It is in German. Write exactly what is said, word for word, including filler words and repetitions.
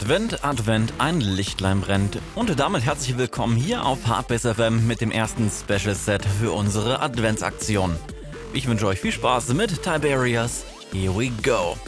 Advent, Advent, ein Lichtlein brennt. Und damit herzlich willkommen hier auf Hardbase F M mit dem ersten Special Set für unsere Adventsaktion. Ich wünsche euch viel Spaß mit Tiberius. Here we go.